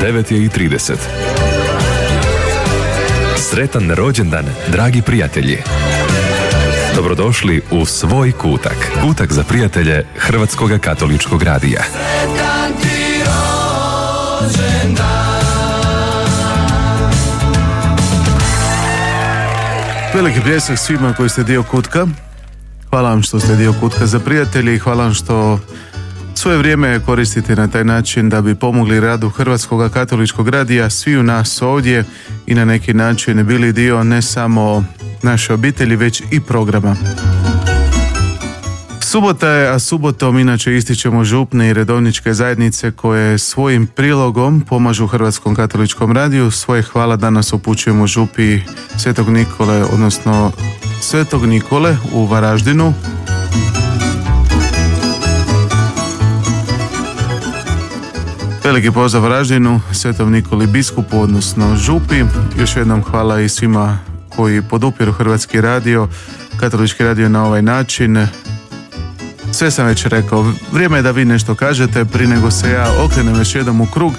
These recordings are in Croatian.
9:30. Sretan rođendan, dragi prijatelji! Dobrodošli u svoj kutak. Kutak za prijatelje Hrvatskog katoličkog radija. Sretan ti rođendan. Veliki pljesak svima koji ste dio kutka. Hvala vam što ste dio kutka za prijatelji i hvala vam što svoje vrijeme koristite na taj način da bi pomogli radu Hrvatskog katoličkog radija, svi u nas ovdje i na neki način bili dio ne samo naše obitelji, već i programa. Subota je, a subotom inače ističemo župne i redovničke zajednice koje svojim prilogom pomažu Hrvatskom katoličkom radiju. Svoje hvala danas upućujemo župi Svetog Nikole, odnosno Svetog Nikole u Varaždinu. Veliki pozdrav Varaždinu, Svetom Nikoli biskupu, odnosno župi. Još jednom hvala i svima koji podupiru Hrvatski radio, katolički radio na ovaj način. Sve sam već rekao, vrijeme je da vi nešto kažete prije nego se ja okrenem još jednom u krug.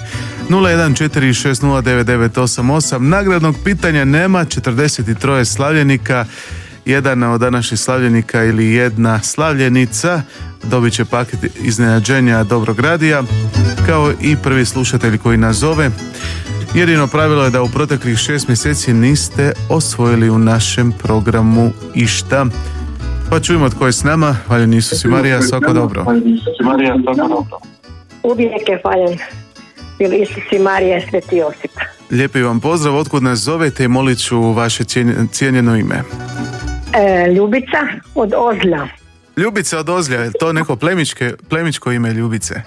014609988. Nagradnog pitanja nema, 43 slavljenika. Jedan od današnjih slavljenika ili jedna slavljenica dobit će paket iznenađenja Dobrog radija, kao i prvi slušatelj koji nas zove. Jedino pravilo je da u proteklih 6 mjeseci niste osvojili u našem programu išta. Pa čujemo tko je s nama. Hvaljen Isus i Marija, svako dobro. Uvijek je hvaljen Isus i Marija, Sveti Josip. Lijepi vam pozdrav, otkud nas zovete i molit ću vaše cijenjeno ime. Ljubica od Ozlja. Ljubica od Ozlja, je to neko plemičko ime Ljubice?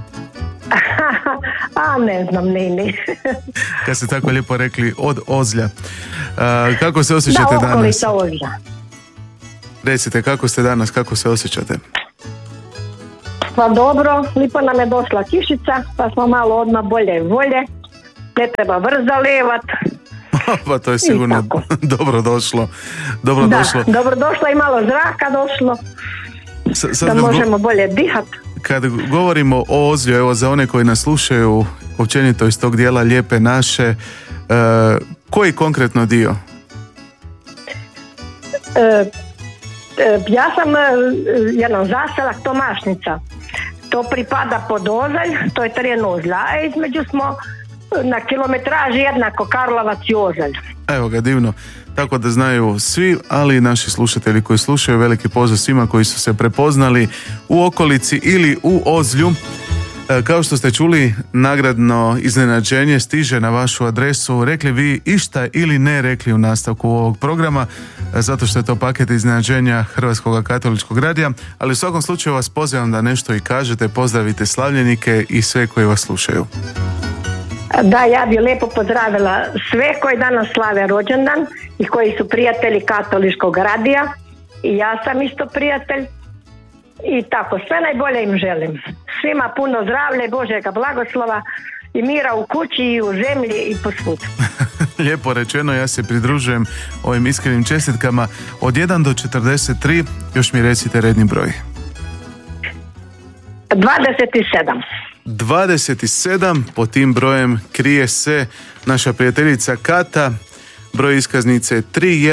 A ne znam, ne. Kad ste tako lijepo rekli, od Ozlja. Kako se osjećate danas? Da, okolica Ozlja. Recite, kako ste danas, kako se osjećate? Pa dobro, lipo nam je došla kišica, pa smo malo odmah bolje volje. Ne treba vrza levat. Pa to je sigurno dobro došlo. Dobro došlo i malo zraka došlo. Da možemo bolje dihati. Kad govorimo o Ozlju, evo za one koji nas slušaju općenito iz tog dijela Lijepe naše, koji konkretno dio? Ja sam jedan zaselak Tomašnica. To pripada pod Ozalj, to je teren Ozlja, a između smo na kilometraži jednako Karlovac i Ozalj. Evo ga, divno. Tako da znaju svi, ali i naši slušatelji koji slušaju, veliki pozdrav svima koji su se prepoznali u okolici ili u Ozlju. Kao što ste čuli, nagradno iznenađenje stiže na vašu adresu. Rekli vi išta ili ne rekli u nastavku ovog programa, zato što je to paket iznenađenja Hrvatskog katoličkog radija, ali u svakom slučaju vas pozivam da nešto i kažete, pozdravite slavljenike i sve koji vas slušaju. Da, ja bih lijepo pozdravila sve koji danas slave rođendan i koji su prijatelji katoličkog radija, i ja sam isto prijatelj. I tako, sve najbolje im želim. Svima puno zdravlja i Božjega blagoslova i mira u kući i u zemlji i posvud. Lijepo rečeno, ja se pridružujem ovim iskrenim čestitkama. Od 1 do 43, još mi recite redni broj. 27. Po tim brojem krije se naša prijateljica Kata. Broj iskaznice je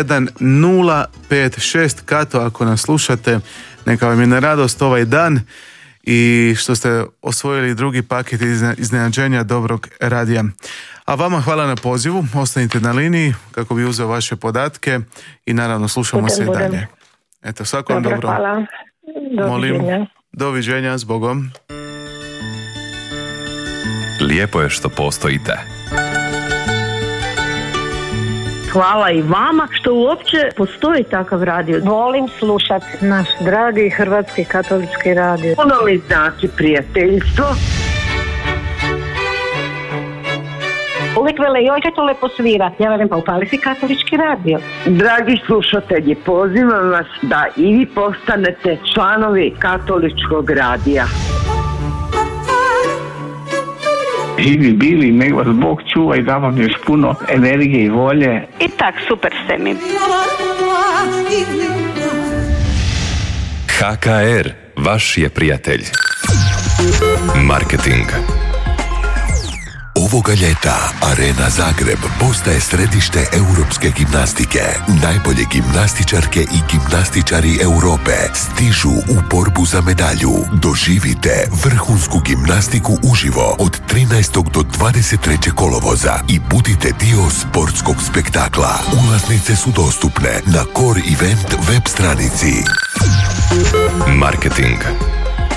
31056. Kato, ako nas slušate, neka vam je na radost ovaj dan i što ste osvojili drugi paket iznenađenja Dobrog radija. A vama hvala na pozivu, ostanite na liniji kako bi uzeo vaše podatke i naravno slušamo se i dalje. Eto, svako vam dobro. Hvala. Molim, doviđenja, s Bogom. Lijepo je što postojite. Hvala i vama što uopće postoji takav radio. Volim slušati naš dragi Hrvatski katolički radio. Puno mi znači prijateljstvo. Uvijek vele, joj će to lepo svirati. Ja velim, pa upali si katolički radio. Dragi slušatelji, pozivam vas da i vi postanete članovi katoličkog radija. Živi bili, nek vas Bog čuva i da vam još puno energije i volje. I tak, super ste mi. HKR, vaš je prijatelj. Marketing. Ovoga ljeta Arena Zagreb postaje središte europske gimnastike. Najbolje gimnastičarke i gimnastičari Europe stižu u borbu za medalju. Doživite vrhunsku gimnastiku uživo od 13. do 23. kolovoza i budite dio sportskog spektakla. Ulaznice su dostupne na Core Event web stranici. Marketing.